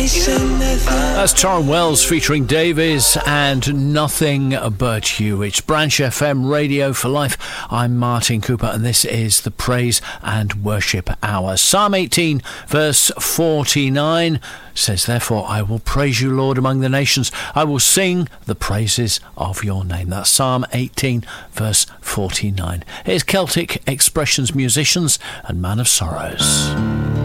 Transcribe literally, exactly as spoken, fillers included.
That's Tauren Wells featuring Davies and Nothing But You. It's Branch F M Radio for Life. I'm Martin Cooper and this is the Praise and Worship Hour. Psalm eighteen verse forty-nine says, "Therefore I will praise you, Lord, among the nations. I will sing the praises of your name." That's Psalm eighteen verse forty-nine. Here's Celtic Expressions musicians and Man of Sorrows.